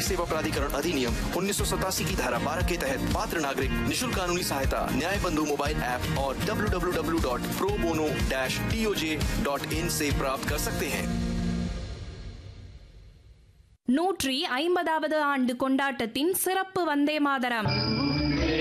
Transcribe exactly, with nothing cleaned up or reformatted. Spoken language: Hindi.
सेवा प्राधिकरण अधिनियम उन्नीस सौ सतासी की धारा बारह के तहत पात्र नागरिक निशुल्क कानूनी सहायता न्याय बंधु मोबाइल ऐप और W W W dot pro bono dash D O J dot in से प्राप्त कर सकते हैं। நூற்றி ஐம்பதாவது ஆண்டு கொண்டாட்டத்தின் சிறப்பு வந்தே மாதரம்.